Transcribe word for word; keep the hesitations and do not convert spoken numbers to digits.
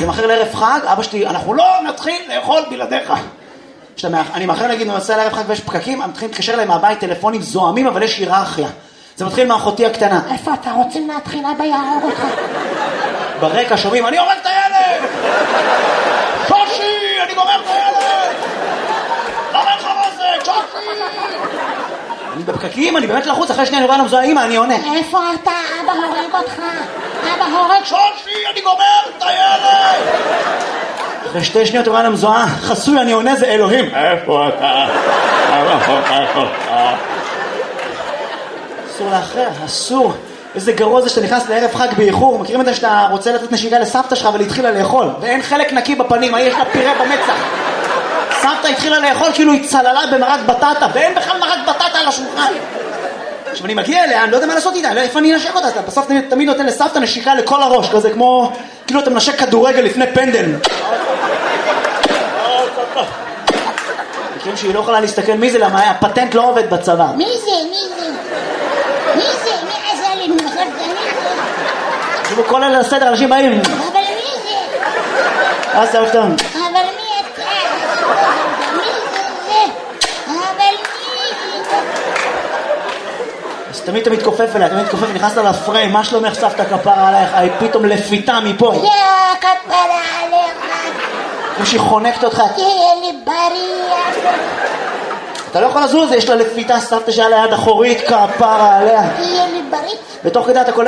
מאחר לערב חג, אבא שלי, אנחנו לא נתחיל לאכול בלעדיך. אני מאחר להגיד, אני נוסע לערב חג ויש פקקים, אני מתחיל להתקשר להם מהבית טלפונים זוהמים, אבל יש היררכיה. זה מתחיל מאחותי הקטנה. איפה אתה רוצים להתחיל? אבא יהרוג אותך. ברקע שומעים, אני הורג את הילד! שושי, אני גומר את הילד! למה לך מה זה? שושי! אני בפקקים, אני באמת לחוץ, אחרי שנייה אני רואה למזוהה, אמא, אני עונה. איפה אתה? אבא הורג אותך. אבא הורג... שושי, אני גומר את הילד! אחרי שתי שניות אני רואה למזוהה, חסוי, אני עונה, זה אלוהים. איפה אתה? אסור לאחר, אסור. איזה גרוע זה שאתה נכנס לערב חג באיחור. מכירים את זה שאתה רוצה לתת נשיקה לסבתא שלך אבל התחילה לאכול ואין חלק נקי בפנים, יש לה פירה במצח. סבתא התחילה לאכול כאילו היא צללה במרק בטטה ואין בכלל מרק בטטה על השולחן. עכשיו אני מגיע אליה, אני לא יודע מה לעשות איתה, איפה אני אנשק אותה? אתה בסוף תמיד, תמיד נותן לסבתא נשיקה לכל הראש, כזה כמו כאילו אתה מנשק כדורגל לפני פנדל. מכירים שהיא לא יכולה להסתכל מי זה, למה הפטנט לא עובד בצבא. מי זה? מי זה? מי זה? מי עשה לי? מי זה? תשמעו כל אלה לסדר, אנשים באים. אבל מי זה? אז זה אופתם. אבל מי אתה? מי זה? אבל מי זה? אז תמיד אתה מתכופף אליה, תמיד מתכופף, נכנסת לפריים, מה שלומך סבתא כפרה עלייך? היא פתאום לפיתה מפה. יא כפרה עליך. כמו שהיא חונקת אותך. תהיה לי בריא. אתה לא יכול לזוז, יש לה לפיתה סבתא שהיה ליד אחורית כפרה עליה. תהיה לי בריא. ותוך כדי אתה קולט